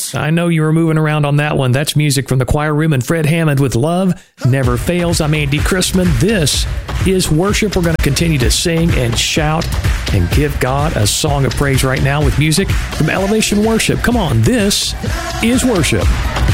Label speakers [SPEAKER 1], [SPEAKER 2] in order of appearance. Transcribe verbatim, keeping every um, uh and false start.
[SPEAKER 1] Yes, I know you were moving around on that one. That's music from the choir room and Fred Hammond with Love Never Fails. I'm Andy Christman. This is worship. We're going to continue to sing and shout and give God a song of praise right now with music from Elevation Worship. Come on, this is worship.